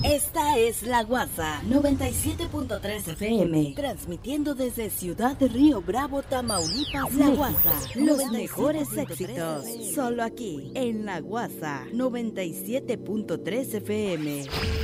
Esta es La Guasa 97.3 FM, transmitiendo desde Ciudad de Río Bravo, Tamaulipas, La Guasa. Los mejores éxitos, solo aquí, en La Guasa 97.3 FM.